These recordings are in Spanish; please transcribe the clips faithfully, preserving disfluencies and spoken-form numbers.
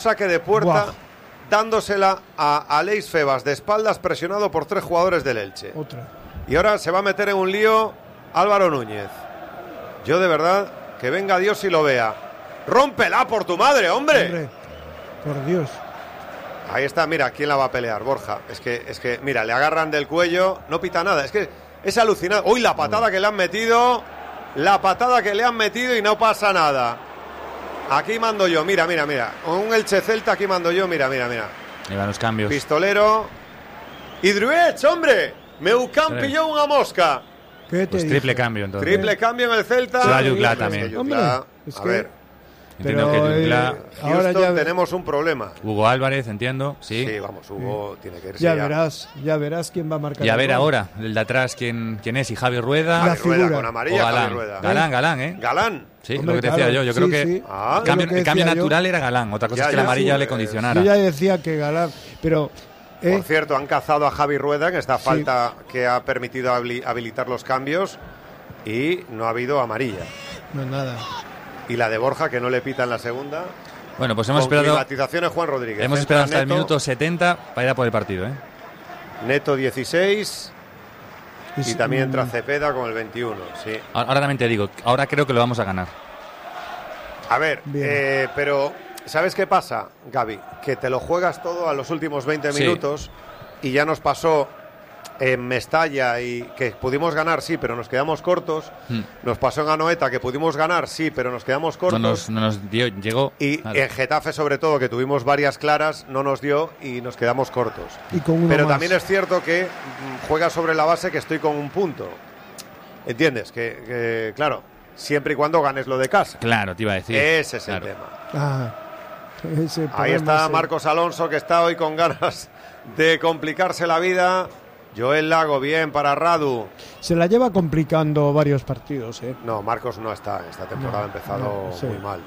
Saque de puerta, Buah. dándosela a Aleix Febas de espaldas, presionado por tres jugadores del Elche. Otra. Y ahora se va a meter en un lío Álvaro Núñez. Yo de verdad, que venga Dios y lo vea. ¡Rómpela por tu madre, hombre! Hombre, por Dios. Ahí está, mira, ¿quién la va a pelear? Borja. Es que, es que, mira, le agarran del cuello, no pita nada. Es que es alucinante. Uy, la patada que le han metido, la patada que le han metido y no pasa nada. Aquí mando yo, mira, mira, mira. Un Elche Celta, aquí mando yo, mira, mira, mira. Ahí van los cambios. Pistolero. Y Druech, hombre. Meucán Sí. pilló una mosca. ¿Qué te Pues dije? triple cambio, entonces. Triple cambio en el Celta. Se va Y- Jutgla es que también. Jutgla, Hombre, es a que- ver, Entiendo Pero, que Jutgla- eh, ahora Houston, ya- tenemos un problema. Hugo Álvarez, entiendo, sí. Sí, vamos, Hugo tiene que irse Ya ya. verás, ya verás quién va a marcar. Y a el ver gol. ahora, el de atrás, quién, quién es, y Javi Rueda La Javi Rueda figura. con o amarilla, Javi Galán. Rueda. Galán, Galán, ¿eh? Galán. Sí, Hombre, lo que te decía claro, yo. Yo sí, creo que sí. Ah, el cambio, es lo que el cambio decía yo. natural era Galán. Otra cosa Ya, es que ya, la amarilla sí, le eh, condicionara. Yo ya decía que Galán, pero eh, Por cierto, han cazado a Javi Rueda en esta Sí. falta que ha permitido habili- habilitar los cambios y no ha habido amarilla. no nada. Y la de Borja, que no le pita en la segunda. Bueno, pues hemos Con esperado, climatizaciones Juan Rodríguez. hemos Entra esperado hasta el Neto, minuto setenta para ir a por el partido, ¿eh? Neto dieciséis y Es- también entra mm, Cepeda con el veintiuno. Sí. Ahora ahora también te digo, ahora creo que lo vamos a ganar. A ver, Bien. eh, pero ¿sabes qué pasa, Gaby? Que te lo juegas todo a los últimos veinte Sí. minutos y ya nos pasó en Mestalla y que pudimos ganar, sí, pero nos quedamos cortos. Hmm. Nos pasó en Anoeta que pudimos ganar, sí, pero nos quedamos No cortos. nos, no nos dio, llegó. Y Claro. en Getafe, sobre todo, que tuvimos varias claras, no nos dio y nos quedamos cortos. Y con uno Pero más. también es cierto que mm, juega sobre la base que estoy con un punto. ¿Entiendes? Que, que, claro, siempre y cuando ganes lo de casa. Claro, te iba a decir. Ese es Claro. el tema. Ah, ese Ahí problema está es- Marcos Alonso, que está hoy con ganas de complicarse la vida. Joel Lago, bien para Radu. Se la lleva complicando varios partidos, ¿eh? No, Marcos no está. Esta temporada No, ha empezado no, sí. muy mal.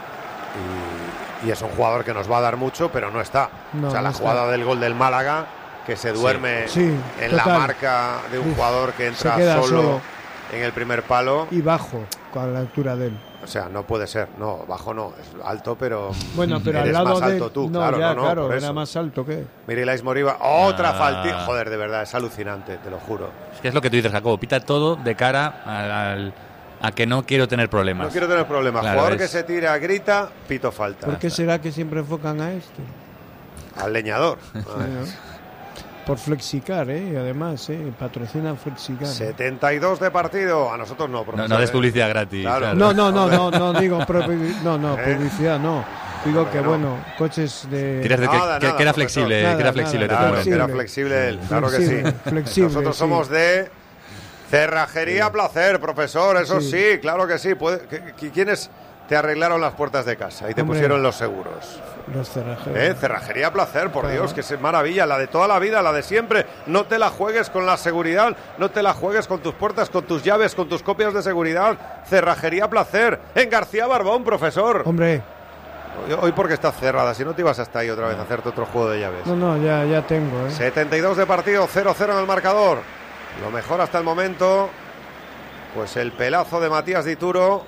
Y, y es un jugador que nos va a dar mucho, pero no está. No, o sea, no la está. jugada del gol del Málaga, que se duerme Sí, en la total. marca de un Uf, jugador que entra se queda solo, solo. en el primer palo. Y bajo, con la altura de él. O sea, no puede ser. No, bajo no. Es alto, pero... Bueno, pero Eres al lado más de alto tú, no, claro, ya, no, no, claro, por era eso. más alto que. Mirilais Moriba, otra Ah. faltita. Joder, de verdad, es alucinante, te lo juro. Es que es lo que tú dices, Jacobo. Pita todo de cara al, al- a que no quiero tener problemas. No quiero tener problemas. Claro, Jugador es- que se tira, grita, pito falta. ¿Por qué será que siempre enfocan a este? Al leñador. ¿no? Por Flexicar, ¿eh? Y además, ¿eh? Patrocina Flexicar. setenta y dos de partido. A nosotros no, No, profesor, no des ¿eh? publicidad gratis. Claro. claro. No, no, no, no, no digo prohibi- no, no, ¿Eh? publicidad, no. Digo Hombre, que no. bueno, coches de Querías decir que, Nada, que- nada, que era profesor. flexible, Nada, que era nada, flexible. nada. te Claro, juro. que era Flexible. flexible él, claro que sí. Flexible, flexible, Nosotros sí. somos de Cerrajería Placer, profesor, eso sí, Sí. claro que sí. Puede- que- que- ¿Quiénes te arreglaron las puertas de casa y te Hombre. pusieron los seguros? Los cerrajeros. ¿Eh? Cerrajería Placer, por Claro. Dios, que es maravilla, la de toda la vida, la de siempre. No te la juegues con la seguridad, no te la juegues con tus puertas, con tus llaves, con tus copias de seguridad. Cerrajería Placer, en García Barbón, profesor. Hombre, Hoy, hoy porque está cerrada, si no te ibas hasta ahí otra vez a hacerte otro juego de llaves. no, no, ya, ya tengo, ¿eh? setenta y dos de partido, cero cero en el marcador. Lo mejor hasta el momento, pues el pelazo de Matías Dituro,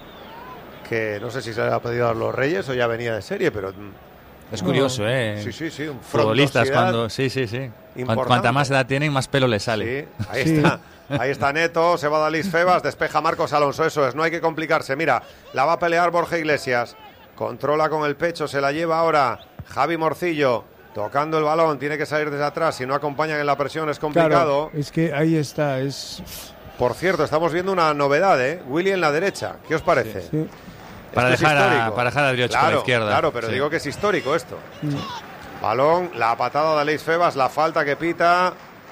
que no sé si se le ha pedido a los Reyes o ya venía de serie, pero... Es curioso, ¿eh? Sí, sí, sí. Un Futbolistas frondosidad cuando... Sí, sí, sí. Cuan- importante. Cuanta más edad tienen, más pelo le sale. Sí, ahí Sí. está. Ahí está Neto, se va Dalis Febas, despeja Marcos Alonso, eso es, no hay que complicarse. Mira, la va a pelear Borja Iglesias, controla con el pecho, se la lleva ahora Javi Morcillo, tocando el balón, tiene que salir desde atrás, si no acompañan en la presión es complicado. Claro, es que ahí está, es... Por cierto, estamos viendo una novedad, ¿eh? Willy en la derecha, ¿qué os parece? sí. Para Esto es dejar, a, histórico. para dejar a Drioch por Claro, la izquierda. claro, pero Sí. digo que es histórico esto. Mm. Balón, la patada de Aleix Febas, la falta que pita.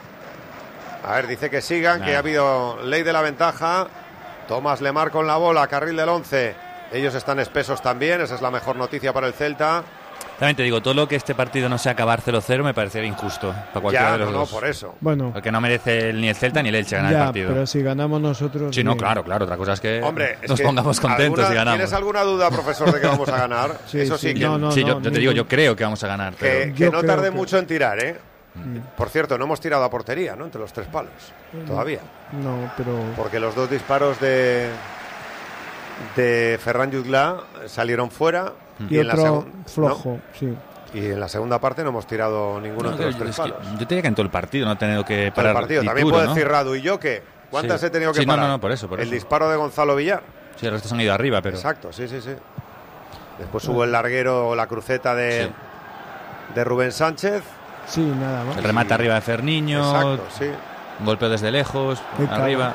A ver, dice que sigan, Nah. que ha habido ley de la ventaja. Tomás Lemar con la bola, carril del once. Ellos están espesos también, esa es la mejor noticia para el Celta. También te digo, todo lo que este partido no sea acabar cero cero me parecería injusto para cualquiera Ya, de los no, no, dos. por eso. Bueno, Porque no merece el- ni el Celta ni el Elche ganar el ya, partido. pero si ganamos nosotros... Sí, no, bien. claro, claro. Otra cosa es que Hombre, es nos que pongamos contentos ¿alguna- y ganamos. ¿Tienes alguna duda, profesor, de que vamos a ganar? Sí, Eso sí, sí, que, no, no, sí, yo, yo te digo, ningún- yo creo que vamos a ganar. que, Pero... que Yo no creo tarde que- mucho en tirar, ¿eh? Mm. Por cierto, no hemos tirado a portería, ¿no? Entre los tres palos, todavía. No, pero... Porque los dos disparos de de Ferran Jutgla salieron fuera y, y en la otro segun- flojo, ¿no? sí. Y en la segunda parte no hemos tirado ninguno No, de los yo, tres es que palos. yo te diría que en todo el partido no ha tenido que Para el parar partido. También Dituro, puede ¿no? decir Radu y yo que ¿cuántas Sí. he tenido que Sí, no, parar? no, no, por eso, por el eso. disparo de Gonzalo Villar. Sí, el resto se han ido arriba, pero... Exacto, sí, sí, sí. Después hubo el larguero, la cruceta de, Sí. de Rubén Sánchez. Sí, nada más. El remate arriba de Ferniño, Exacto, sí. un golpeo desde lejos, Qué cabrón. arriba.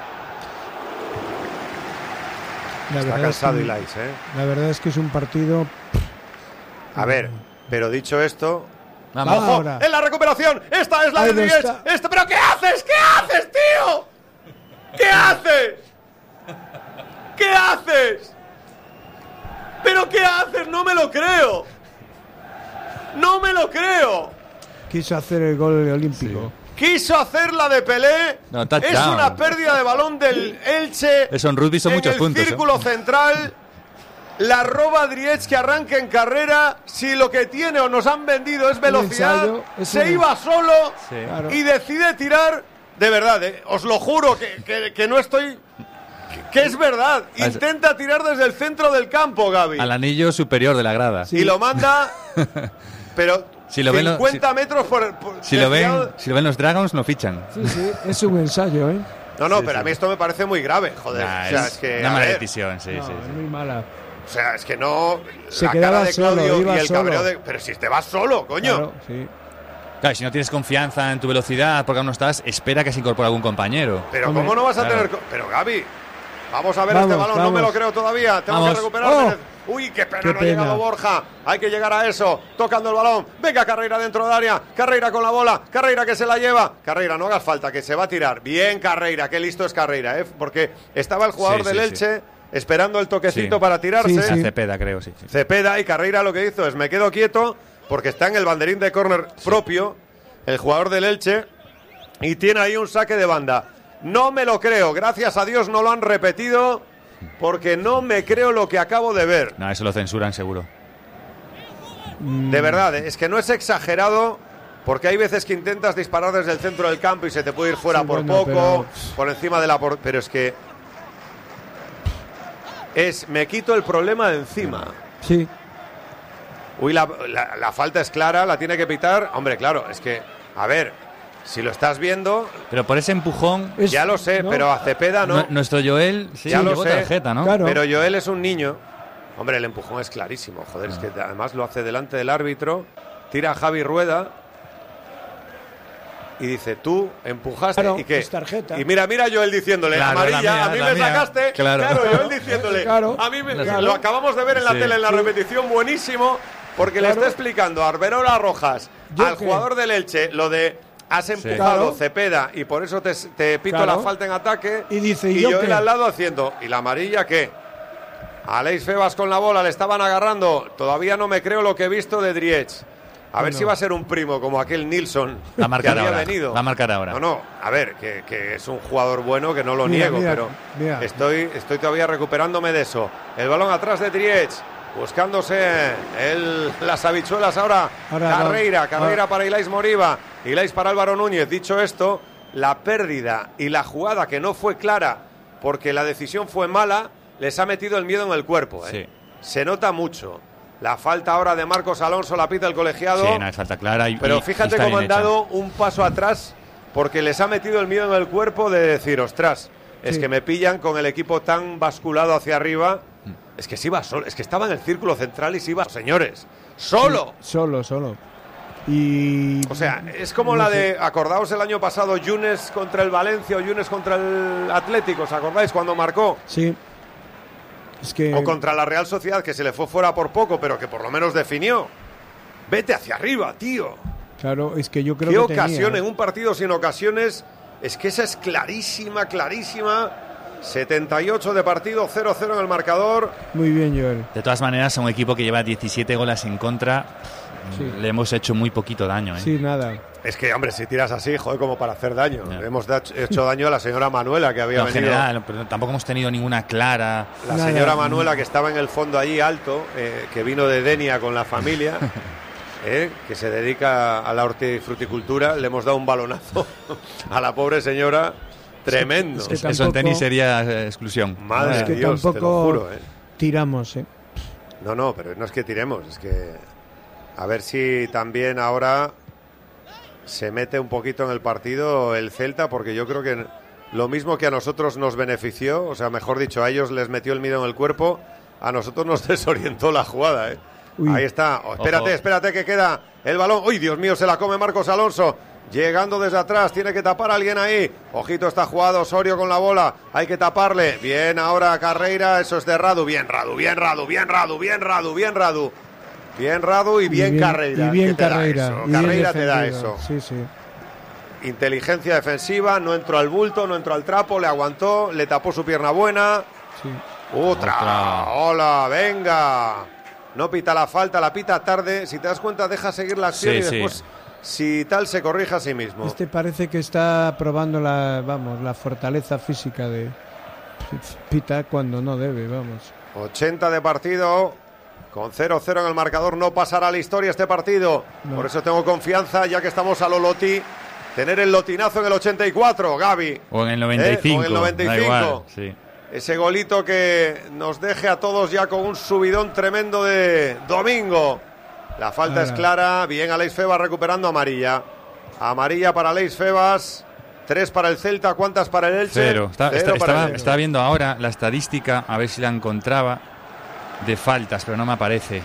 La Está verdad es cansado que- Ilais, ¿eh? La verdad es que es un partido. A ver, pero dicho esto... Vamos. Ah, ¡Ojo! ahora. ¡En la recuperación! ¡Esta es la Ahí de no Dries! está. ¡Esta! ¿Pero qué haces? ¿Qué haces, tío? ¿Qué haces? ¿Qué haces? ¿Pero qué haces? No me lo creo. No me lo creo. Quiso hacer el gol olímpico. Quiso hacer la de Pelé. No, es touchdown. una pérdida de balón del Elche. Eso en rugby son en muchos el puntos, ¿eh? círculo central. La roba Dries que arranca en carrera. Si lo que tiene o nos han vendido es velocidad, ensayo, es se un- iba solo Sí. Claro. y decide tirar. De verdad, eh, os lo juro que, que- que no estoy. Que, que es verdad. Intenta tirar desde el centro del campo, Gaby. Al anillo superior de la grada. Sí. Y lo manda. Pero Si lo ven lo- cincuenta si- metros por. por- Si lo, ven, desviado. si lo ven los Dragons, no fichan. Sí, sí, es un ensayo, ¿eh? No, no, Sí, pero sí. a mí esto me parece muy grave, joder. Nah, o sea, es es que. una a mala ver, decisión, sí, No, sí, es sí. muy mala. O sea, es que no. Se la quedaba cara de solo, Claudio iba y el solo. cabreo de. Pero si te vas solo, coño. Claro, sí. Claro, si no tienes confianza en tu velocidad, porque aún no estás, espera que se incorpore algún compañero. Pero Hombre, ¿cómo no vas a claro. tener.? co- Pero Gaby, vamos a ver Vamos, este balón, no me vamos. lo creo todavía. Tengo Vamos. que recuperar. Oh. Uy, qué pena, Qué no ha pena. llegado Borja. Hay que llegar a eso. Tocando el balón. Venga, Carreira dentro del área. Carreira con la bola. Carreira que se la lleva. Carreira, no hagas falta, que se va a tirar. Bien, Carreira, qué listo es Carreira, ¿eh? Porque estaba el jugador Sí, del sí, Elche esperando el toquecito Sí. para tirarse. Sí, sí. A Cepeda, creo, sí. sí. Cepeda y Carreira lo que hizo es me quedo quieto porque está en el banderín de córner propio el jugador del Elche y tiene ahí un saque de banda. No me lo creo, gracias a Dios no lo han repetido porque no me creo lo que acabo de ver. No, eso lo censuran seguro. De verdad, es que no es exagerado porque hay veces que intentas disparar desde el centro del campo y se te puede ir fuera Sí, por bueno, poco, pero- por encima de la... por- Pero es que es me quito el problema de encima. Sí, Uy, la, la- la falta es clara, la tiene que pitar. Hombre, claro, es que, a ver, si lo estás viendo, Pero por ese empujón, es- ya lo sé, ¿no? pero a Cepeda no. nu- nuestro Joel sí Ya lo llevó sé. tarjeta, ¿no? Claro. Pero Joel es un niño. Hombre, el empujón es clarísimo, joder, es que además lo hace delante del árbitro, tira a Javi Rueda y dice, tú empujaste Claro, y qué. es tarjeta. Y mira, mira Joel diciéndole, Claro, amarilla, la mía, a mí la me mía. sacaste. Claro. Joel diciéndole, Claro. a mí me, Claro. lo acabamos de ver en la Sí. tele en la Sí. repetición, buenísimo, porque le Claro. está explicando a Arberola Rojas, ¿Yo al qué? jugador del Elche, lo de has empujado Claro. Cepeda y por eso te, te pito Claro. la falta en ataque. Y dice, ¿y y yo Joel qué? al lado haciendo, ¿y la amarilla qué? Aleix Febas con la bola, le estaban agarrando. Todavía no me creo lo que he visto de Driech. A ver Bueno. si va a ser un primo como aquel Nilsson Va a que marcar había ahora. venido. Va a marcar ahora. No, no, a ver, que, que es un jugador bueno, que no lo Mira, niego, mira, pero mira. Estoy, estoy todavía recuperándome de eso. El balón atrás de Driech, buscándose el, las habichuelas ahora. Ahora, Carreira, ahora. Carreira para Ilais Moriba, Ilais para Álvaro Núñez. Dicho esto, la pérdida y la jugada que no fue clara porque la decisión fue mala, les ha metido el miedo en el cuerpo. ¿eh? Sí. Se nota mucho. La falta ahora de Marcos Alonso la pita el colegiado. Sí, no, es falta clara. Y, Pero y- y fíjate está cómo han bien hecha. dado un paso atrás porque les ha metido el miedo en el cuerpo de decir, ostras, es Sí. que me pillan con el equipo tan basculado hacia arriba. Es que se iba solo, es que estaba en el círculo central y se iba, señores, solo. solo, solo. Y. O sea, es como no la sé. de, acordaos el año pasado, Yunes contra el Valencia o Yunes contra el Atlético, ¿os acordáis cuando marcó? Sí. Es que. O contra la Real Sociedad, que se le fue fuera por poco, pero que por lo menos definió. Vete hacia arriba, tío. Claro, es que yo creo ¿Qué que. tenía, ocasión ¿eh? en un partido sin ocasiones? Es que esa es clarísima, clarísima. setenta y ocho de partido, cero cero en el marcador. Muy bien, Joel. De todas maneras, a un equipo que lleva diecisiete goles en contra, Sí. le hemos hecho muy poquito daño. ¿eh? Sí, nada. Es que, hombre, si tiras así, joder, como para hacer daño. Ya. Le hemos da- hecho daño a la señora Manuela, que había Pero en venido. general, pero tampoco hemos tenido ninguna clara. La Nada. señora Manuela, que estaba en el fondo allí alto, eh, que vino de Denia con la familia, eh, que se dedica a la hortifruticultura, le hemos dado un balonazo a la pobre señora. Tremendo. Es que Eso en tampoco- tenis sería eh, exclusión. Madre es de que Dios, te lo tampoco juro, eh. tiramos, ¿eh? No, no, pero no es que tiremos, es que a ver si también ahora se mete un poquito en el partido el Celta, porque yo creo que lo mismo que a nosotros nos benefició, o sea, mejor dicho, a ellos les metió el miedo en el cuerpo, a nosotros nos desorientó la jugada, ¿eh? Ahí está, oh, espérate, Ojo. espérate que queda el balón. Uy, Dios mío, se la come Marcos Alonso. Llegando desde atrás, tiene que tapar a alguien ahí. Ojito, está jugado Osorio con la bola. Hay que taparle. Bien, ahora Carreira, eso es de Radu. Bien, Radu, bien, Radu, bien, Radu, bien, Radu, bien, Radu. Bien, Radu y bien, y bien Carreira. Y bien Carreira. Y Carreira te da eso. Sí, sí. Inteligencia defensiva, no entró al bulto, no entró al trapo, le aguantó, le tapó su pierna buena. Sí. Otra. Otra. Hola, venga. No pita la falta, la pita tarde. Si te das cuenta, deja seguir la acción, sí, y después, sí. si tal, se corrige a sí mismo. Este parece que está probando la, vamos, la fortaleza física de pita cuando no debe, vamos. ochenta de partido, con cero cero en el marcador. No pasará a la historia este partido. No. Por eso tengo confianza, ya que estamos a lo Loti, tener el lotinazo en el ochenta y cuatro, Gaby. O en el noventa y cinco. ¿Eh? O en el noventa y cinco. Da igual, sí. Ese golito que nos deje a todos ya con un subidón tremendo de domingo. La falta ah. es clara. Bien, Aleix Febas recuperando amarilla. Amarilla para Aleix Febas. Tres para el Celta. ¿Cuántas para el Elche? Cero. Está, Cero está, estaba, estaba viendo ahora la estadística, a ver si la encontraba, de faltas, pero no me aparece.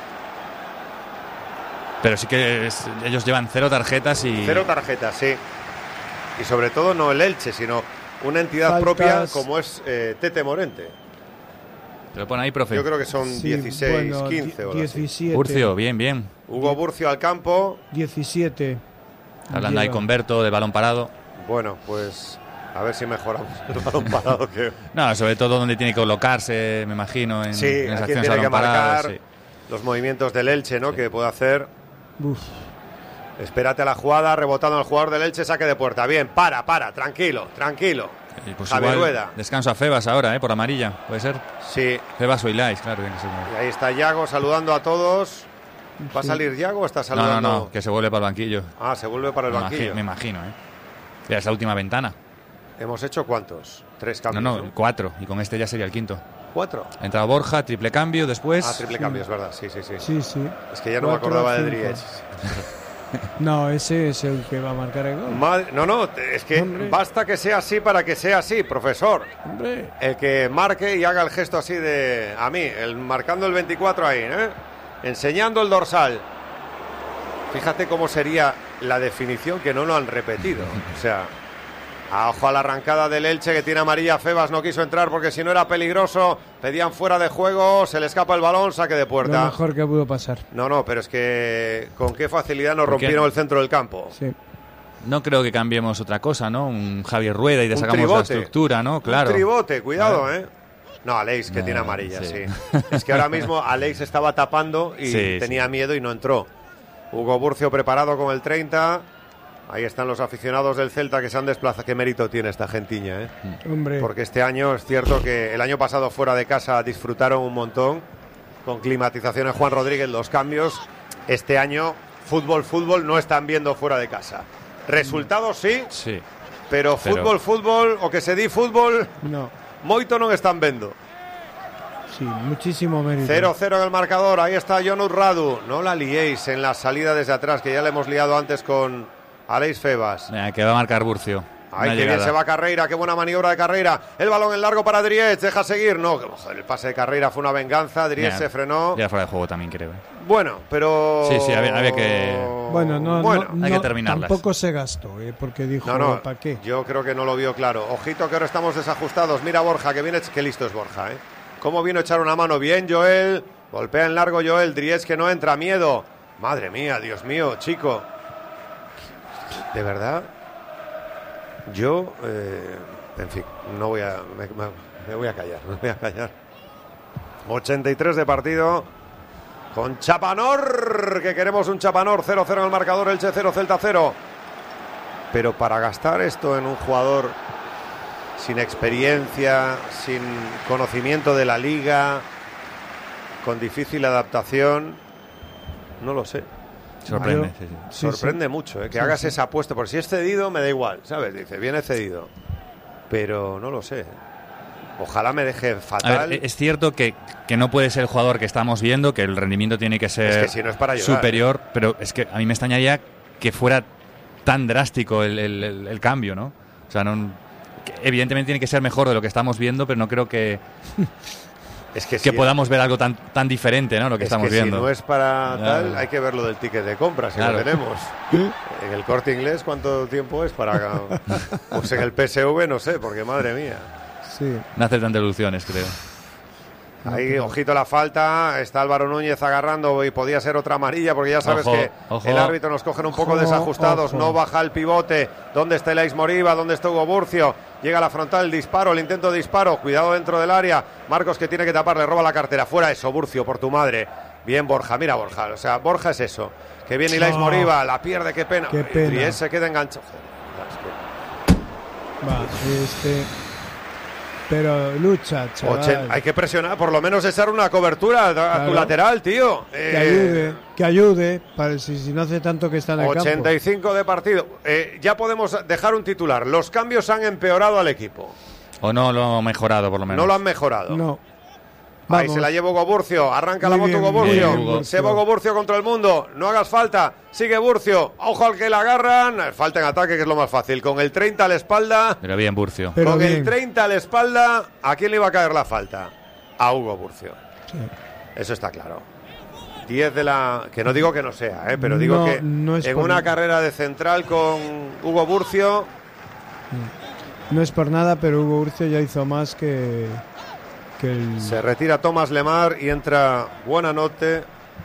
Pero sí que es, ellos llevan cero tarjetas y... Cero tarjetas, sí. Y sobre todo no el Elche, sino una entidad faltas propia como es eh, Tete Morente. Te lo pone ahí, profe. Yo creo que son sí, dieciséis, bueno, quince o diecisiete. Burcio, bien, bien. Hugo Burcio al campo. diecisiete. Hablando Lleva. ahí con Berto de balón parado. Bueno, pues a ver si mejoramos el balón parado. Que... No, sobre todo donde tiene que colocarse, me imagino, en, sí, en aquí tiene que marcar parado, sí. Los movimientos del Elche, ¿no? Sí. Que puede hacer. Uf. Espérate a la jugada, rebotando al jugador del Elche, saque de puerta. Bien, para, para, tranquilo, tranquilo. Y pues Javi Rueda. Descanso a Febas ahora, ¿eh? Por amarilla, ¿puede ser? Sí. Febas o Ilais, claro. Que y ahí está Yago saludando a todos. ¿Va sí. a salir Yago o está saludando? No, no, no, que se vuelve para el banquillo. Ah, se vuelve para el me banquillo. Imagino, me imagino, ¿eh? Ya es la última ventana. ¿Hemos hecho cuántos? ¿Tres cambios? No, no, ¿no? cuatro. Y con este ya sería el quinto. ¿Cuatro? Ha entrado Borja, triple cambio, después... Ah, triple sí. cambio, es verdad. Sí, sí, sí. Sí, sí. Es que ya no Cuatro, me acordaba cinco. de Driech. No, ese es el que va a marcar el gol. Madre, no, no, es que Hombre. basta que sea así para que sea así, profesor. Hombre. El que marque y haga el gesto así de... A mí, el marcando el veinticuatro ahí, ¿eh? Enseñando el dorsal. Fíjate cómo sería la definición que no lo han repetido. O sea, a ojo a la arrancada del Elche que tiene amarilla. Febas no quiso entrar porque si no era peligroso. Pedían fuera de juego, se le escapa el balón, saque de puerta. Lo mejor que pudo pasar. No, no, pero es que con qué facilidad nos rompieron el centro del campo. Sí. No creo que cambiemos otra cosa, ¿no? Un Javier Rueda y desahagamos la estructura, ¿no? Claro. Un tribote, cuidado, claro. ¿eh? No, Aleix que no, tiene amarilla, sí. sí. Es que ahora mismo Aleix estaba tapando y sí, tenía sí. miedo y no entró. Hugo Burcio preparado con el treinta. Ahí están los aficionados del Celta que se han desplazado. Qué mérito tiene esta gentiña, ¿eh? Hombre. Porque este año es cierto que el año pasado fuera de casa disfrutaron un montón. Con climatizaciones Juan Rodríguez, los cambios. Este año, fútbol, fútbol, no están viendo fuera de casa. Resultados sí, sí. Pero fútbol, pero... fútbol, o que se di fútbol, no. Moito non están vendo. Sí, muchísimo mérito. cero cero en el marcador, ahí está Jonut Radu. No la liéis en la salida desde atrás, que ya le hemos liado antes con Aleix Febas. Mira, que va a marcar Burcio. Ay, qué bien se va Carreira, qué buena maniobra de Carreira. El balón en largo para Driech, deja seguir. No, joder, el pase de Carreira fue una venganza. Driech se frenó. Ya fuera de juego también, creo. ¿eh? Bueno, pero... Sí, sí, había, había que... Bueno, no, bueno, no, hay no, que terminarlas. Tampoco se gastó, ¿eh? Porque dijo, no, no, ¿para qué? Yo creo que no lo vio claro. Ojito que ahora estamos desajustados. Mira Borja, que viene... Qué listo es Borja, ¿eh? Cómo vino a echar una mano. Bien, Joel. Golpea en largo Joel. Driech que no entra. Miedo. Madre mía, Dios mío, chico. De verdad... Yo, eh, en fin, no voy a, me, me, me voy a callar, me voy a callar. ochenta y tres de partido con Chapanor, que queremos un Chapanor, cero cero en el marcador, Elche cero, Celta cero. Pero para gastar esto en un jugador sin experiencia, sin conocimiento de la liga, con difícil adaptación, no lo sé. Sorprende, sí, sí. Sorprende sí, sí. mucho, ¿eh? Que sí, hagas sí. esa apuesta. Por si es cedido, me da igual, ¿sabes? Dice, viene cedido. Pero no lo sé. Ojalá me deje fatal. A ver, es cierto que, que no puede ser el jugador que estamos viendo, que el rendimiento tiene que ser es que si no es para llorar, superior, ¿eh? Pero es que a mí me extrañaría que fuera tan drástico el, el, el, el cambio, ¿no? O sea, no, que evidentemente tiene que ser mejor de lo que estamos viendo, pero no creo que... Es que, que si podamos ver algo tan tan diferente, ¿no? Lo que es estamos que viendo. Si no es para ya, tal, ya. hay que ver lo del ticket de compra, si claro. lo tenemos. En el Corte Inglés, ¿cuánto tiempo es para...? Pues en el P S V, no sé, porque madre mía. Sí. No hace tantas deducciones, creo. Ahí, ojito la falta, está Álvaro Núñez agarrando y podía ser otra amarilla porque ya sabes Ojo, que ojo. el árbitro nos cogen un poco Ojo, desajustados, ojo. no baja el pivote. ¿Dónde está Elais Moriba? ¿Dónde está Hugo Burcio? Llega la frontal, el disparo, el intento de disparo, cuidado dentro del área. Marcos que tiene que tapar, le roba la cartera. Fuera eso, Burcio, por tu madre. Bien Borja, mira Borja, o sea, Borja es eso. Que viene Elais Oh, Moriba, la pierde, qué pena. qué pena. Dries se queda enganchado. Va, este... Pero lucha, chaval. Ochen- hay que presionar, por lo menos echar una cobertura a, a Claro. tu lateral, tío. Que Eh, ayude, que ayude, para si, si no hace tanto que está en el ochenta y campo. cinco de partido. Eh, ya podemos dejar un titular. Los cambios han empeorado al equipo. O no lo ha mejorado, por lo menos. No lo han mejorado. No. Ahí Vamos. se la lleva Hugo Burcio. Arranca Muy la moto bien, Hugo muy Burcio. bien, Hugo. Se va Hugo Burcio contra el mundo. No hagas falta. Sigue Burcio. Ojo al que la agarran. Falta en ataque, que es lo más fácil. Con el treinta a la espalda. Pero bien, Burcio. Pero con bien. el treinta a la espalda. ¿A quién le iba a caer la falta? A Hugo Burcio. Sí. Eso está claro. diez de la... Que no digo que no sea, ¿eh? Pero digo No, que no es en por- una carrera de central con Hugo Burcio... No es por nada, pero Hugo Urcio ya hizo más que, que el... Se retira Tomás Lemar y entra Buenanote.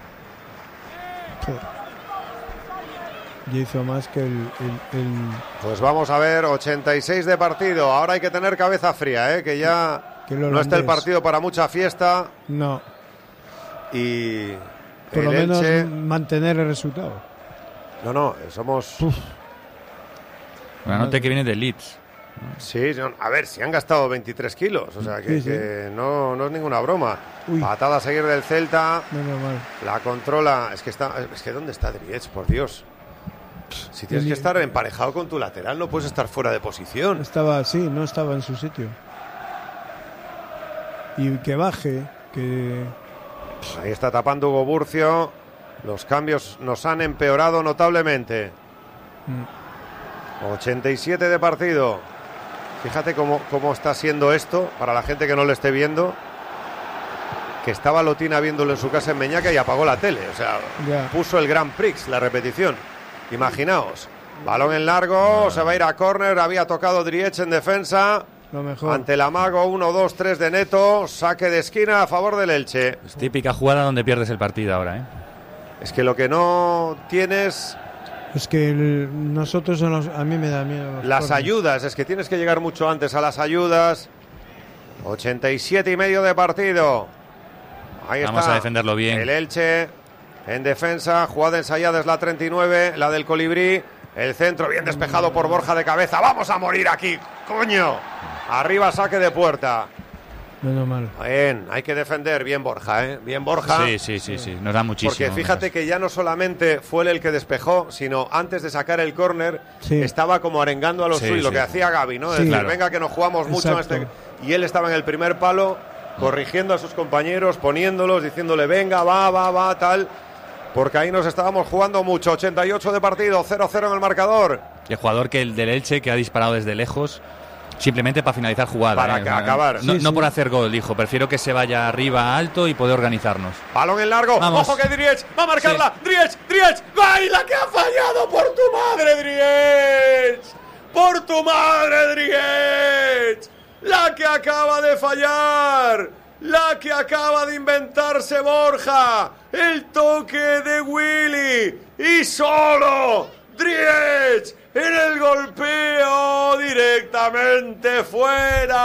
Ya hizo más que el... el- el- Pues vamos a ver, ochenta y seis de partido. Ahora hay que tener cabeza fría, ¿eh? Que ya Que el no está el holandés. partido para mucha fiesta. No, Y por el lo menos Elche- mantener el resultado. No, no, somos... Una nota que viene de Leeds. Sí, no, a ver, si han gastado veintitrés kilos. O sea, que, Sí, sí. que no, no es ninguna broma. Uy. Patada a seguir del Celta. Menos mal. La controla. Es que está. Es que ¿dónde está Dries? Por Dios. Si tienes Y- que estar emparejado con tu lateral, no puedes estar fuera de posición. Estaba así, no estaba en su sitio. Y que baje, que... Ahí está tapando Hugo Burcio. Los cambios nos han empeorado notablemente. ochenta y siete de partido. Fíjate cómo, cómo está siendo esto para la gente que no lo esté viendo. Que estaba Lotina viéndolo en su casa en Meñaca y apagó la tele. O sea, Ya. puso el Grand Prix, la repetición. Imaginaos. Balón en largo, se va a ir a córner. Había tocado Driech en defensa. Lo mejor. Ante el amago, uno dos tres de Neto. Saque de esquina a favor del Elche. Es típica jugada donde pierdes el partido ahora, ¿eh? Es que lo que no tienes... Es que el- nosotros en los- a mí me da miedo. los Las corners. ayudas, es que tienes que llegar mucho antes a las ayudas. ochenta y siete y medio de partido. Ahí Vamos está. a defenderlo bien. El Elche en defensa. Jugada ensayada es la treinta y nueve, la del Colibrí. El centro bien despejado por Borja de cabeza. ¡Vamos a morir aquí! ¡Coño! Arriba saque de puerta. Menos mal. Bien, hay que defender. Bien Borja, ¿eh? Bien Borja. Sí, sí, sí, sí. Nos da muchísimo. Porque fíjate que ya no solamente fue él el que despejó, sino antes de sacar el córner, Sí. estaba como arengando a los Sí, suyos, lo sí. que hacía Gavi, ¿no? Sí. Decir, Claro. venga que nos jugamos mucho en Exacto. este... Y él estaba en el primer palo, corrigiendo a sus compañeros, poniéndolos, diciéndole, venga, va, va, va, tal... Porque ahí nos estábamos jugando mucho. ochenta y ocho de partido, cero cero en el marcador. El jugador que el del Elche que ha disparado desde lejos simplemente para finalizar jugada. Para ¿eh? que acabar. No, Sí, no sí. por hacer gol, dijo. Prefiero que se vaya arriba alto y poder organizarnos. Balón en largo. Vamos. Ojo que Driech va a marcarla. Driech, Driech. ¡Ay, la que ha fallado por tu madre, Driech! ¡Por tu madre, Driech! La que acaba de fallar. La que acaba de inventarse Borja. El toque de Willy. Y solo Driech en el golpeo directamente fuera.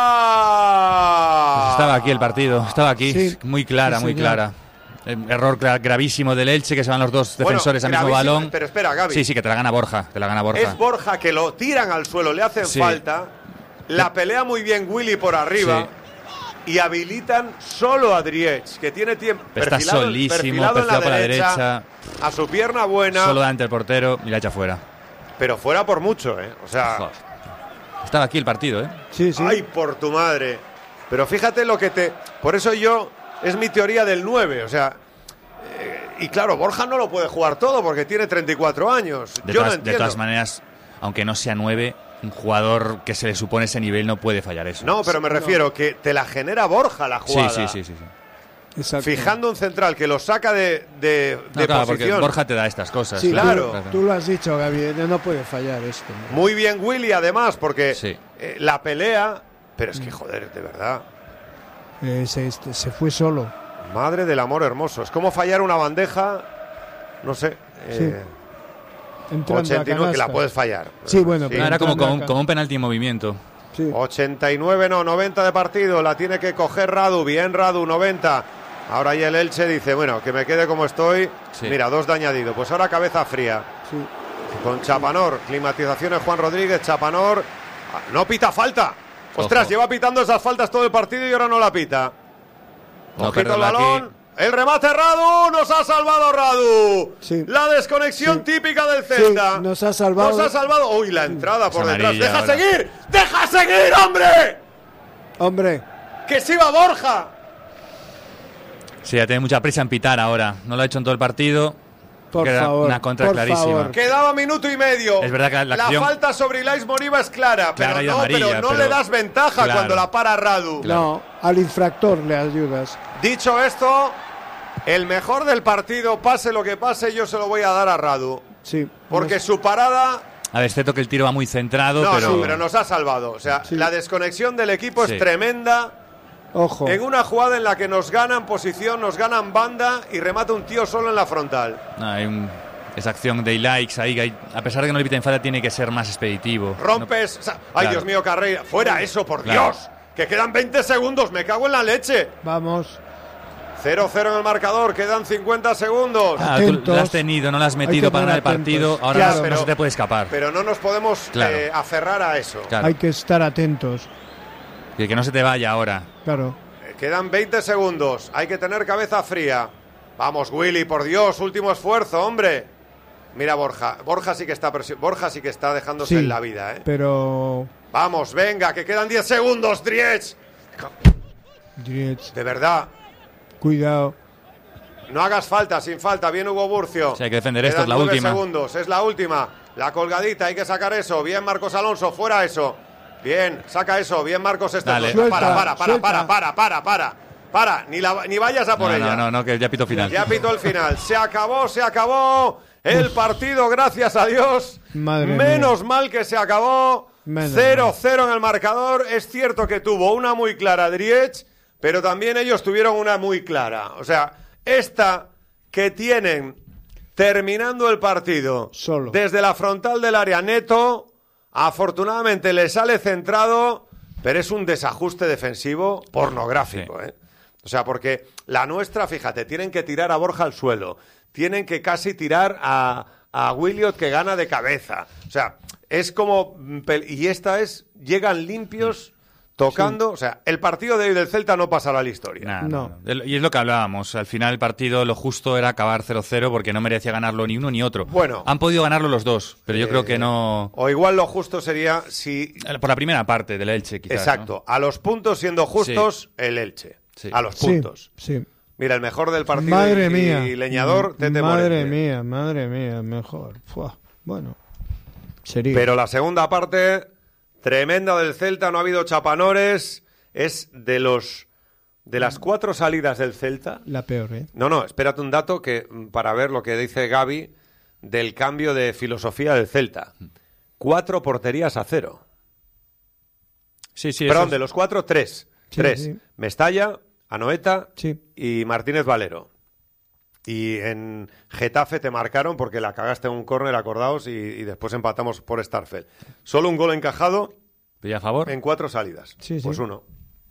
Pues estaba aquí el partido, estaba aquí, Sí. muy clara, Sí, muy señor. clara. Eh, Error gra- gravísimo del Elche, que se van los dos Bueno, defensores al mismo gravísimo, balón. pero espera, Gaby. Sí, sí, que te la gana Borja, te la gana Borja. Es Borja que lo tiran al suelo, le hacen Sí. falta. La pelea muy bien Willy por arriba. Y habilitan solo a Driech, que tiene tiempo. Está perfilado- solísimo, perfilado en perfilado por la derecha. A su pierna buena. Solo delante del portero y la echa fuera. Pero fuera por mucho, ¿eh? O sea. Joder. Estaba aquí el partido, ¿eh? Sí, sí. ¡Ay, por tu madre! Pero fíjate lo que te... Por eso yo... Es mi teoría del nueve, o sea... Eh, y claro, Borja no lo puede jugar todo porque tiene treinta y cuatro años. De, yo todas, no entiendo. de todas maneras, aunque no sea nueve, un jugador que se le supone ese nivel no puede fallar eso. No, pero me refiero no. que te la genera Borja la jugada. Sí, sí, sí, sí, sí. Exacto. Fijando un central que lo saca de, de, no, de claro, posición. porque Borja te da estas cosas. Sí, claro. Tú, tú lo has dicho, Gaby, no puede fallar esto. Muy bien Willy, además, porque sí. eh, la pelea... Pero es que, joder, de verdad... Eh, se, se fue solo. Madre del amor hermoso. Es como fallar una bandeja... No sé... Eh, sí. ochenta y nueve, que la puedes fallar. Sí, bueno, sí. pero no, era como, como, como un penalti en movimiento. Sí. ochenta y nueve, no, noventa de partido. La tiene que coger Radu. Bien, Radu, noventa. Ahora ya el Elche dice, bueno, que me quede como estoy. Sí. Mira, dos de añadido. Pues ahora cabeza fría. Sí. Con Chapanor. Climatizaciones Juan Rodríguez. Chapanor. No pita falta. Ostras, Ojo. Lleva pitando esas faltas todo el partido y ahora no la pita. No, Ojito el balón. Aquí. El remate Radu. Nos ha salvado Radu. Sí. La desconexión sí. típica del Celta. Sí, nos ha salvado. Nos ha salvado. Uy, la entrada por detrás. ¡Deja ahora. seguir! ¡Deja seguir, hombre! Hombre. ¡Que se iba Borja! Sí, ya tiene mucha prisa en pitar ahora. No lo ha hecho en todo el partido. Por Queda favor, una contra por clarísima. favor. Quedaba minuto y medio. Es verdad que la, acción... la falta sobre Ilais Moriba es clara, Clara pero y no, amarilla, pero no pero... le das ventaja claro. cuando la para Radu. Claro. No, al infractor le ayudas. Dicho esto, el mejor del partido, pase lo que pase, yo se lo voy a dar a Radu. Sí. Porque nos... su parada... A ver, excepto que el tiro va muy centrado, no, pero... No, pero nos ha salvado. O sea, sí. la desconexión del equipo sí. es tremenda. Ojo. En una jugada en la que nos ganan posición, nos ganan banda y remata un tío solo en la frontal. No, hay un... Esa acción de Ilaix ahí, hay... a pesar de que no le piten falta, tiene que ser más expeditivo. Rompes... No... Ay, claro. Dios mío, Carreira. Fuera eso, por claro. Dios. Que quedan veinte segundos. Me cago en la leche. Vamos. cero cero en el marcador. Quedan cincuenta segundos. Ah, tú la has tenido, no la has metido para ganar el partido. Ahora claro, no, pero, no se te puede escapar. Pero no nos podemos claro. eh, aferrar a eso. Claro. Hay que estar atentos. Que, que no se te vaya ahora. Claro. Eh, quedan veinte segundos. Hay que tener cabeza fría. Vamos, Willy, por Dios. Último esfuerzo, hombre. Mira Borja, Borja sí que está presi- Borja sí que está dejándose sí, en la vida, ¿eh? Pero... Vamos, venga, que quedan diez segundos, Driech. Driech. De verdad. Cuidado. No hagas falta, sin falta, bien Hugo Burcio. Sí, hay que defender esto, es la última. segundos, es la última. La colgadita, hay que sacar eso. Bien Marcos Alonso, fuera eso. Bien, saca eso, bien Marcos esto. Dale. Para, para, para, para, para, para, para, para. Para, ni, la, ni vayas a por no, ella. No, no, no, que ya pito final. Ya pito el final. Se acabó, se acabó el partido, gracias a Dios. Madre Menos mía. mal que se acabó. cero cero en el marcador. Es cierto que tuvo una muy clara Driech, pero también ellos tuvieron una muy clara. O sea, esta que tienen terminando el partido solo desde la frontal del área Neto, afortunadamente le sale centrado, pero es un desajuste defensivo pornográfico, ¿eh? O sea, porque la nuestra, fíjate, tienen que tirar a Borja al suelo, tienen que casi tirar a, a Williot que gana de cabeza. O sea, es como... Y esta es... Llegan limpios... Tocando, sí. O sea, el partido de hoy del Celta no pasará a la historia. Nah, no. no. Y es lo que hablábamos. Al final el partido lo justo era acabar cero cero porque no merecía ganarlo ni uno ni otro. Bueno. Han podido ganarlo los dos, pero yo eh, creo que no... O igual lo justo sería si... Por la primera parte del Elche, quizás. Exacto. ¿No? A los puntos siendo justos, sí. El Elche. Sí. A los puntos. Sí, sí. Mira, el mejor del partido madre y, mía. y Leñador, Tete Madre Morente. mía, madre mía, mejor. Fua. Bueno, sería. Pero la segunda parte, tremenda del Celta, no ha habido chapanores... Es de los de las cuatro salidas del Celta. La peor, ¿eh? No, no, espérate un dato que para ver lo que dice Gaby del cambio de filosofía del Celta. Cuatro porterías a cero. Sí, sí. Perdón, es... de los cuatro, tres. Sí, tres. Sí. Mestalla, Anoeta sí. y Martínez Valero. Y en Getafe te marcaron porque la cagaste en un córner, acordaos, y, y después empatamos por Starfel. Solo un gol encajado ¿Y a favor? en cuatro salidas. Sí, pues sí. uno.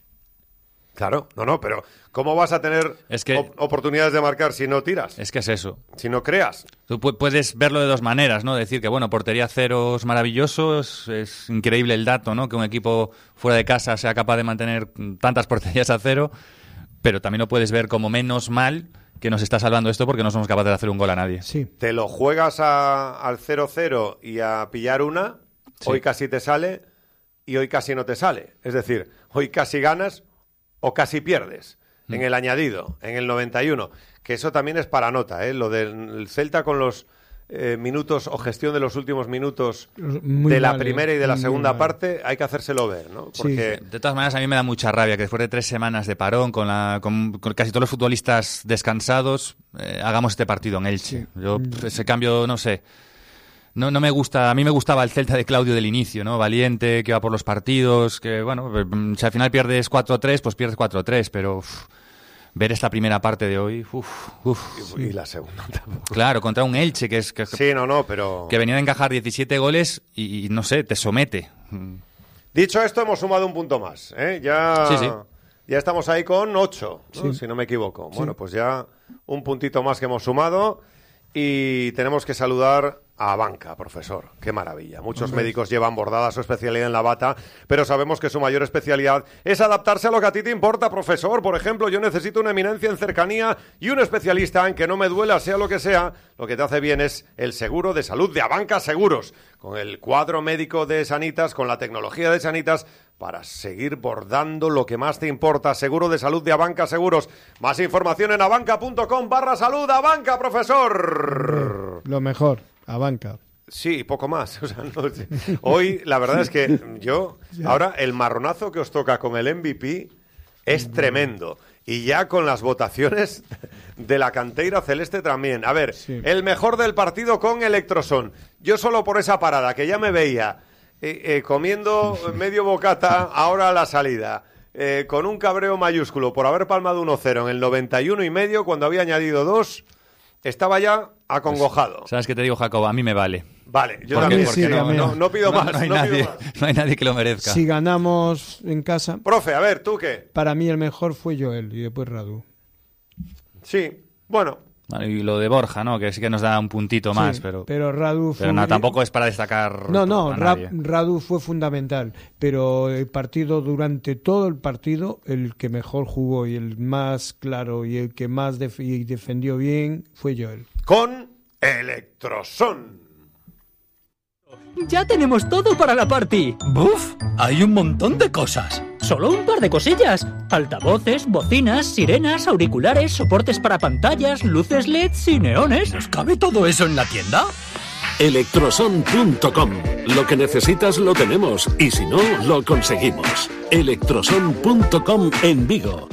Claro, no, no, pero ¿cómo vas a tener es que, op- oportunidades de marcar si no tiras? Es que es eso. Si no creas. Tú pu- puedes verlo de dos maneras, ¿no? Decir que, bueno, portería cero es maravilloso, es, es increíble el dato, ¿no? Que un equipo fuera de casa sea capaz de mantener tantas porterías a cero, pero también lo puedes ver como menos mal que nos está salvando esto porque no somos capaces de hacer un gol a nadie. Sí. Te lo juegas a, al cero cero y a pillar una, sí. Hoy casi te sale y hoy casi no te sale. Es decir, hoy casi ganas, o casi pierdes mm. en el añadido, en el noventa y uno, que eso también es para nota, ¿eh? Lo del Celta con los eh, minutos o gestión de los últimos minutos muy de la mal, primera y de la segunda mal. parte, hay que hacérselo ver, ¿no? Porque... Sí. De todas maneras, a mí me da mucha rabia que después de tres semanas de parón, con, la, con, con casi todos los futbolistas descansados, eh, hagamos este partido en Elche. Sí. Yo, ese cambio, no sé... No, no me gusta, a mí me gustaba el Celta de Claudio del inicio, ¿no? Valiente, que va por los partidos, que bueno, si al final pierdes cuatro tres, pues pierdes cuatro tres, pero uf, ver esta primera parte de hoy, uf, uf. Y, y la segunda tampoco. Claro, contra un Elche que es que, sí, no, no, pero que venía a encajar diecisiete goles y, y no sé, te somete. Dicho esto, hemos sumado un punto más, ¿eh? Ya, sí, sí. ya estamos ahí con ocho, ¿no? Sí. Si no me equivoco. Sí. Bueno, pues ya un puntito más que hemos sumado y tenemos que saludar a Banca, profesor. Qué maravilla. Muchos Hombre. médicos llevan bordada su especialidad en la bata, pero sabemos que su mayor especialidad es adaptarse a lo que a ti te importa, profesor. Por ejemplo, yo necesito una eminencia en cercanía y un especialista en que no me duela, sea lo que sea. Lo que te hace bien es el seguro de salud de Abanca Seguros, con el cuadro médico de Sanitas, con la tecnología de Sanitas, para seguir bordando lo que más te importa. Seguro de salud de Abanca Seguros. Más información en abanca.com barra salud. Abanca, profesor. Lo mejor. A banca. Sí, poco más. O sea, no, hoy la verdad es que yo, ahora el marronazo que os toca con el M V P es tremendo. Y ya con las votaciones de la canteira celeste también. A ver, sí. El mejor del partido con Electroson. Yo solo por esa parada, que ya me veía eh, eh, comiendo medio bocata ahora a la salida, eh, con un cabreo mayúsculo por haber palmado uno cero en el noventa y uno y medio, cuando había añadido dos... Estaba ya acongojado. Pues, ¿sabes qué te digo, Jacob? A mí me vale. Vale, yo porque, también. porque sí, no, también. No, no pido no, más. No hay, no nadie, pido más. no hay nadie que lo merezca. Si ganamos en casa... Profe, a ver, ¿tú qué? Para mí el mejor fue Joel y después Radu. Sí, bueno... Y lo de Borja, ¿no? Que sí que nos da un puntito más, sí, pero... Pero Radu fue... Pero no, tampoco es para destacar... No, no, a Ra nadie. Radu fue fundamental, pero el partido, durante todo el partido, el que mejor jugó y el más claro y el que más def y defendió bien fue Joel. Con Electroson. Ya tenemos todo para la party. ¡Buf! Hay un montón de cosas. Solo un par de cosillas. Altavoces, bocinas, sirenas, auriculares, soportes para pantallas, luces L E Ds y neones. ¿Nos cabe todo eso en la tienda? Electroson punto com. Lo que necesitas lo tenemos y si no, lo conseguimos. Electroson punto com en Vigo.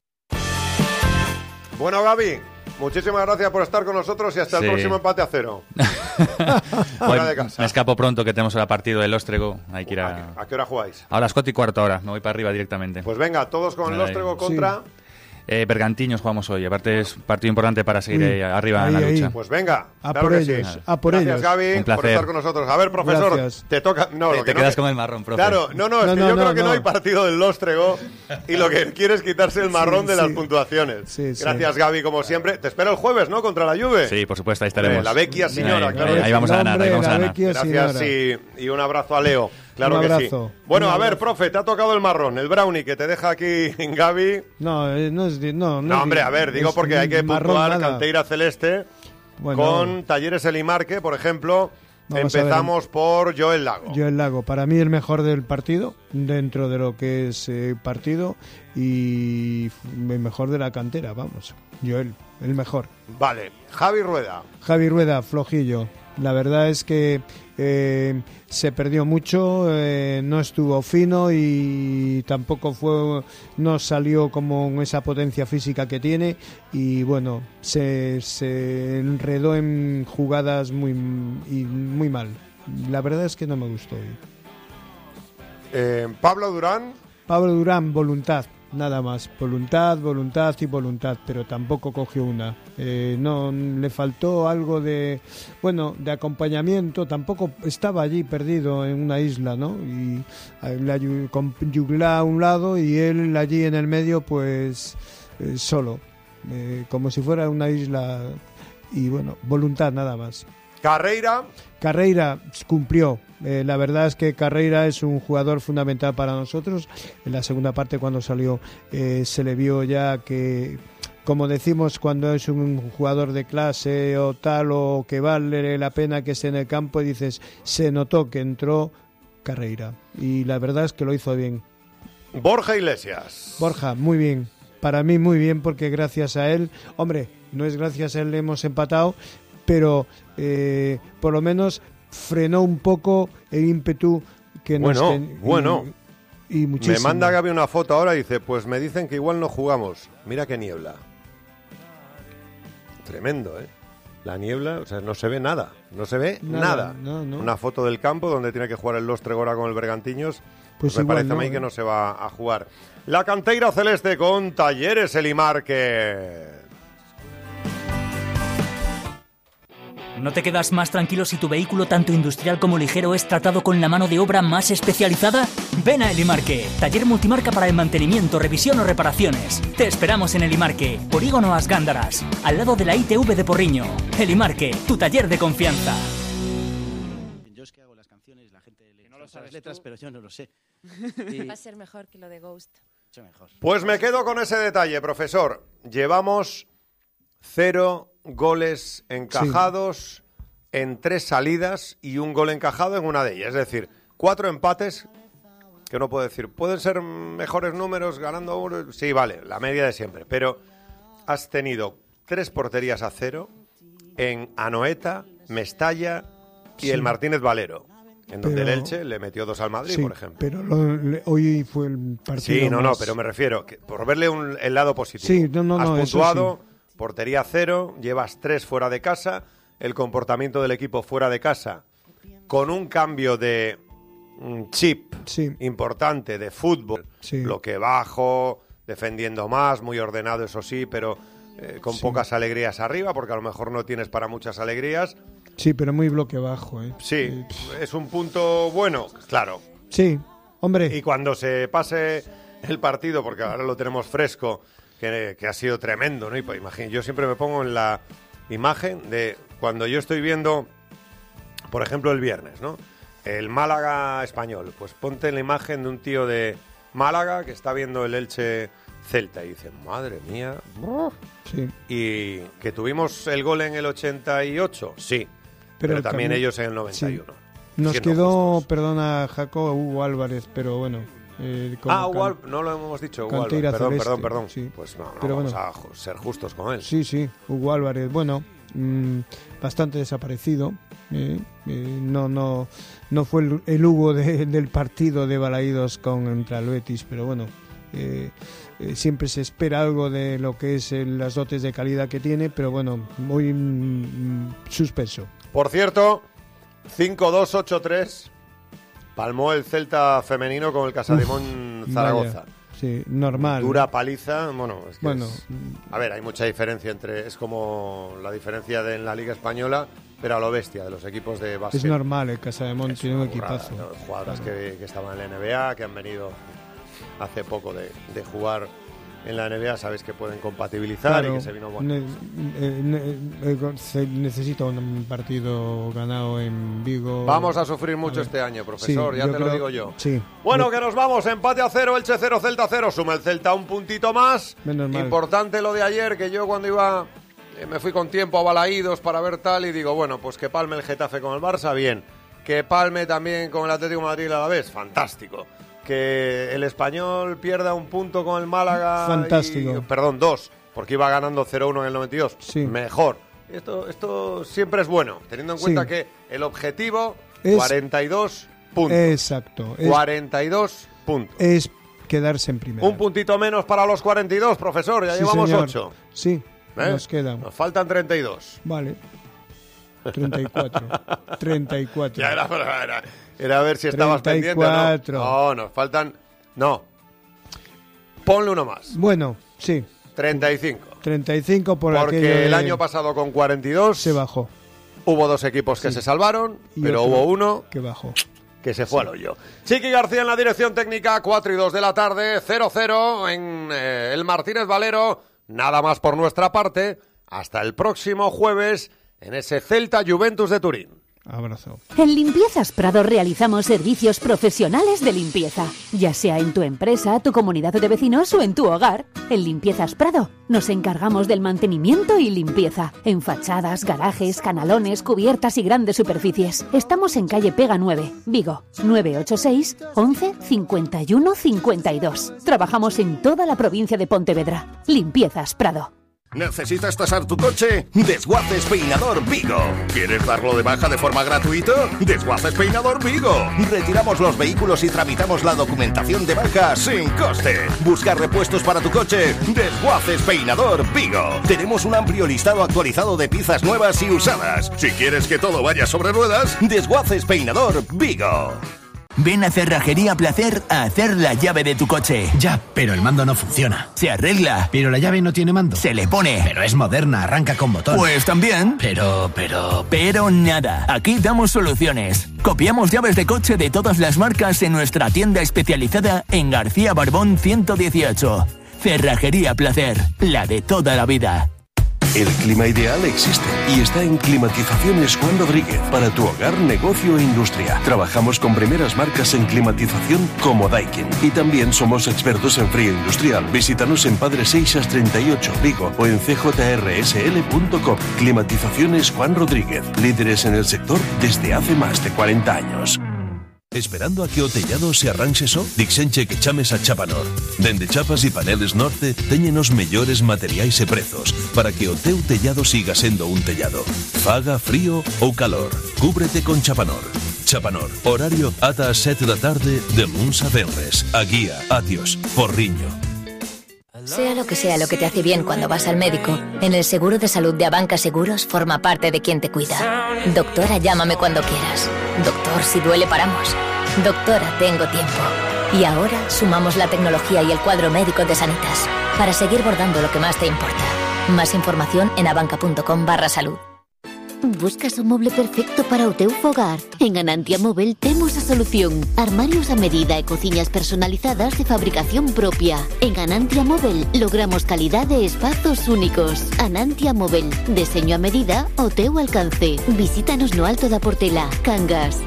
Bueno, Gaby, muchísimas gracias por estar con nosotros y hasta sí. el próximo empate a cero. Fuera de casa. Me escapo pronto que tenemos el partido del Óstrego. Hay que ir a... ¿A qué hora jugáis? A las cuatro y cuarto ahora. Me voy para arriba directamente. Pues venga, todos con el Óstrego contra... Sí. Eh, Bergantiños jugamos hoy. Aparte es un partido importante para seguir sí. ahí, arriba ahí, en la ahí. lucha. Pues venga, a claro por que ellos, sí. a por Gracias, ellos. Gaby, por estar con nosotros. A ver, profesor, Gracias. te toca... No, te lo te que quedas no con el marrón, profe. Claro, no, no, es no, que no, yo no, creo que no. no hay partido del Óstrego y lo que quieres quitarse el marrón sí, de las sí. puntuaciones. Sí, sí. Gracias, Gaby, como siempre. Te espero el jueves, ¿no? Contra la Juve. Sí, por supuesto, ahí estaremos. Eh, la vecchia señora, ahí, claro. ahí, ahí vamos a ganar, ahí vamos a ganar. Gracias y, y un abrazo a Leo. Claro un que abrazo, sí. Bueno, un a ver, abrazo. profe, te ha tocado el marrón, el brownie que te deja aquí en Gaby. No, eh, no es... No, no, No, hombre, a ver, digo porque hay que puntuar Canteira Celeste bueno, con Talleres Elimarque, por ejemplo. Vamos Empezamos por Joel Lago. Joel Lago, para mí el mejor del partido, dentro de lo que es eh, partido, y el mejor de la cantera, vamos. Joel, el mejor. Vale, Javi Rueda. Javi Rueda, flojillo. La verdad es que eh, se perdió mucho, eh, no estuvo fino y tampoco fue, no salió como con esa potencia física que tiene y bueno, se, se enredó en jugadas muy, y muy mal. La verdad es que no me gustó hoy. Eh, Pablo Durán. Pablo Durán, voluntad. Nada más, voluntad, voluntad y voluntad, pero tampoco cogió una. Eh, no, le faltó algo de, bueno, de acompañamiento. Tampoco estaba allí perdido en una isla, ¿no? Y la, con Yugla a un lado y él allí en el medio, pues eh, solo, eh, como si fuera una isla. Y bueno, voluntad nada más. Carreira. Carreira cumplió. Eh, la verdad es que Carreira es un jugador fundamental para nosotros. En la segunda parte, cuando salió, eh, se le vio ya que, como decimos, cuando es un jugador de clase o tal, o que vale la pena que esté en el campo, dices, se notó que entró Carreira. Y la verdad es que lo hizo bien. Borja Iglesias. Borja, muy bien. Para mí muy bien, porque gracias a él, hombre, no es gracias a él hemos empatado, pero eh, por lo menos frenó un poco el ímpetu que nos Bueno, ten- bueno. y, y muchísimo. Me manda Gaby una foto ahora y dice, pues me dicen que igual no jugamos. Mira qué niebla. Tremendo, ¿eh? La niebla, o sea, no se ve nada. No se ve nada. Nada, no, no. Una foto del campo donde tiene que jugar el Los Tregora con el Bergantiños. Pues me igual parece no, a mí que ¿eh? no se va a jugar. La canteira celeste con Talleres Elimarque. ¿No te quedas más tranquilo si tu vehículo, tanto industrial como ligero, es tratado con la mano de obra más especializada? Ven a Elimarque, taller multimarca para el mantenimiento, revisión o reparaciones. Te esperamos en Elimarque, Polígono As Gándaras, al lado de la I T V de Porriño. Elimarque, tu taller de confianza. Yo es que hago las canciones, la gente le no lo sabe las letras, pero yo no lo sé. Y Va a ser mejor que lo de Ghost. mucho mejor. Pues me quedo con ese detalle, profesor. Llevamos cero goles encajados en tres salidas y un gol encajado en una de ellas. Es decir, cuatro empates, que uno puede decir, ¿pueden ser mejores números ganando uno? Sí, vale, la media de siempre. Pero has tenido tres porterías a cero en Anoeta, Mestalla y Sí. el Martínez Valero, en donde Pero- el Elche le metió dos al Madrid, Sí, por ejemplo. pero lo- le- hoy fue el partido Sí, no, no, más- pero me refiero, que por verle un, el lado positivo. Sí, no, no, Has no, eso puntuado, portería cero, llevas tres fuera de casa, el comportamiento del equipo fuera de casa, con un cambio de mm, chip Sí. importante de fútbol, Sí. bloque bajo, defendiendo más, muy ordenado, eso sí, pero eh, con Sí. pocas alegrías arriba, porque a lo mejor no tienes para muchas alegrías. Sí, pero muy bloque bajo, ¿eh? Sí, Eh, es un punto bueno, claro. Sí, hombre. Y cuando se pase el partido, porque ahora lo tenemos fresco, que, que ha sido tremendo, ¿no? Y pues, imagín- yo siempre me pongo en la imagen de cuando yo estoy viendo, por ejemplo, el viernes, ¿no? El Málaga español. Pues ponte en la imagen de un tío de Málaga que está viendo el Elche Celta y dice, madre mía. brr". Sí. Y que tuvimos el gol en el ochenta y ocho, sí. Pero, el también cambio- ellos en el noventa y uno. sí. Nos siendo quedó, justos. perdona Jaco, Hugo Álvarez, pero bueno. eh, como Ah, Hugo can- Al- no lo hemos dicho, Hugo Cantera Álvarez. Perdón, celeste, perdón, perdón. sí. Pues no, no Pero vamos bueno. a ju- ser justos con él. Sí, sí, Hugo Álvarez, bueno, mm, bastante desaparecido. eh, eh, no, no, no fue el, el Hugo de- del partido de Balaídos contra el Betis, pero bueno, eh, eh, siempre se espera algo de lo que es el- las dotes de calidad que tiene, pero bueno, muy mm, suspenso. Por cierto, cinco dos ocho tres palmó el Celta femenino con el Casademón Uf, Zaragoza. vaya, sí, normal. Dura paliza, bueno, es que Bueno, es- a ver, hay mucha diferencia entre, es como la diferencia de en la Liga Española, pero a lo bestia, de los equipos de básquet. es normal, el Casademont Es tiene un una burrada, equipazo. ¿no? Jugadoras Claro. que, que estaban en la N B A, que han venido hace poco de, de jugar en la N B A, sabes que pueden compatibilizar y Claro, que se vino bueno. ne- eh, ne- eh, se necesita un partido ganado en Vigo. Vamos a sufrir mucho A ver. este año, profesor, Sí, ya yo te lo creo- digo yo. Sí. Bueno, Yo- que nos vamos, empate a cero, Elche cero, Celta cero, suma el Celta un puntito más. Menos mal. Importante lo de ayer, que yo cuando iba, eh, me fui con tiempo a Balaídos para ver tal y digo, bueno, pues que palme el Getafe con el Barça, bien. Que palme también con el Atlético de Madrid y el Alavés, fantástico. Que el Español pierda un punto con el Málaga. Fantástico. y- perdón, dos, porque iba ganando cero uno en el noventa y dos. Sí. Mejor. Esto, esto siempre es bueno, teniendo en Sí. cuenta que el objetivo, Es- cuarenta y dos puntos. Exacto. Es, cuarenta y dos puntos. es quedarse en primera. Un puntito menos para los cuarenta y dos, profesor. Ya Sí, llevamos señor. ocho. Sí, ¿Eh? nos quedan. Nos faltan treinta y dos. Vale. treinta y cuatro. treinta y cuatro. Ya era, era, era a ver si estabas treinta y pendiente cuatro. o no. No, nos faltan... No. Ponle uno más. Bueno, sí. treinta y cinco. treinta y cinco por aquello Porque de- el año pasado con cuarenta y dos se bajó. hubo dos equipos que Sí. se salvaron, Y pero otro hubo uno que bajó. que se fue al hoyo. Chiqui García en la dirección técnica, cuatro y dos de la tarde, cero cero en eh, el Martínez Valero. Nada más por nuestra parte. Hasta el próximo jueves en ese Celta Juventus de Turín. Abrazo. En Limpiezas Prado realizamos servicios profesionales de limpieza, ya sea en tu empresa, tu comunidad de vecinos o en tu hogar. En Limpiezas Prado nos encargamos del mantenimiento y limpieza en fachadas, garajes, canalones, cubiertas y grandes superficies. Estamos en calle Pega nueve, Vigo, nueve ocho seis, once, cincuenta y uno, cincuenta y dos. Trabajamos en toda la provincia de Pontevedra. Limpiezas Prado. ¿Necesitas tasar tu coche? Desguaces Peinador Vigo. ¿Quieres darlo de baja de forma gratuita? Desguaces Peinador Vigo. Retiramos los vehículos y tramitamos la documentación de baja sin coste. Buscar repuestos para tu coche. Desguaces Peinador Vigo. Tenemos un amplio listado actualizado de piezas nuevas y usadas. Si quieres que todo vaya sobre ruedas, Desguaces Peinador Vigo. Ven a Cerrajería Placer a hacer la llave de tu coche. Ya, pero el mando no funciona. Se arregla. Pero la llave no tiene mando. Se le pone. Pero es moderna, arranca con botón. Pues también. Pero, pero... Pero nada. Aquí damos soluciones. Copiamos llaves de coche de todas las marcas en nuestra tienda especializada en García Barbón ciento dieciocho. Cerrajería Placer, la de toda la vida. El clima ideal existe y está en Climatizaciones Juan Rodríguez para tu hogar, negocio e industria. Trabajamos con primeras marcas en climatización como Daikin y también somos expertos en frío industrial. Visítanos en Padre Seixas treinta y ocho, Vigo o en c j r s l punto com. Climatizaciones Juan Rodríguez, líderes en el sector desde hace más de cuarenta años. Esperando a que o tellado se arranxe só? Dixenche que chames a Chapanor. Dende chapas e paneles Norte teñen os mellores materiais e prezos para que o teu tellado siga sendo un tellado. Faga frío ou calor, cúbrete con Chapanor. Chapanor, horario ata as sete da tarde de luns a venres. A guía, Atios, Porriño. Sea lo que sea lo que te hace bien cuando vas al médico, en el seguro de salud de Abanca Seguros forma parte de quien te cuida. Doctora, llámame cuando quieras. Doctor, si duele paramos. Doctora, tengo tiempo. Y ahora sumamos la tecnología y el cuadro médico de Sanitas para seguir bordando lo que más te importa. Más información en abanca.com barra salud. Buscas o moble perfecto para o teu fogar? En Anantia Móvel temos a solución. Armarios a medida e cociñas personalizadas de fabricación propia. En Anantia Móvel logramos calidade e espazos únicos. Anantia Móvel, deseño a medida ao teu alcance. Visítanos no Alto da Portela, Cangas.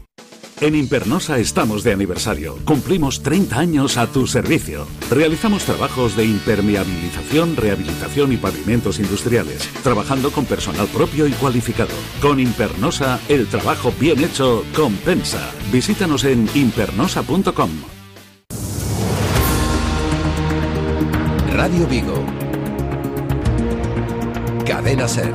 En Impernosa estamos de aniversario. Cumplimos treinta años a tu servicio. Realizamos trabajos de impermeabilización, rehabilitación y pavimentos industriales, trabajando con personal propio y cualificado. Con Impernosa, el trabajo bien hecho compensa. Visítanos en impernosa punto com. Radio Vigo. Cadena Ser.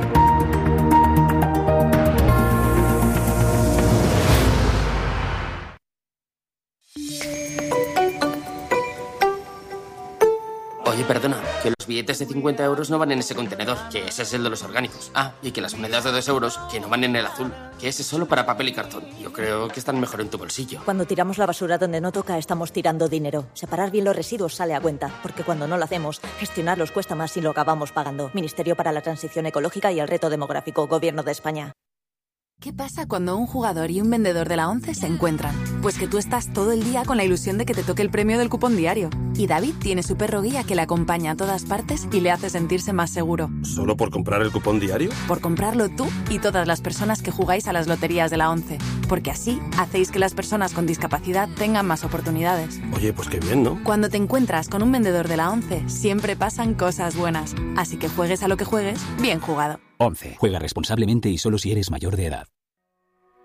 Oye, perdona, que los billetes de cincuenta euros no van en ese contenedor, que ese es el de los orgánicos. Ah, y que las monedas de dos euros, que no van en el azul, que ese es solo para papel y cartón. Yo creo que están mejor en tu bolsillo. Cuando tiramos la basura donde no toca, estamos tirando dinero. Separar bien los residuos sale a cuenta, porque cuando no lo hacemos, gestionarlos cuesta más y lo acabamos pagando. Ministerio para la Transición Ecológica y el Reto Demográfico, Gobierno de España. ¿Qué pasa cuando un jugador y un vendedor de la ONCE se encuentran? Pues que tú estás todo el día con la ilusión de que te toque el premio del cupón diario. Y David tiene su perro guía que le acompaña a todas partes y le hace sentirse más seguro. ¿Solo por comprar el cupón diario? Por comprarlo tú y todas las personas que jugáis a las loterías de la ONCE. Porque así hacéis que las personas con discapacidad tengan más oportunidades. Oye, pues qué bien, ¿no? Cuando te encuentras con un vendedor de la ONCE, siempre pasan cosas buenas. Así que juegues a lo que juegues, bien jugado. ONCE. Juega responsablemente y solo si eres mayor de edad.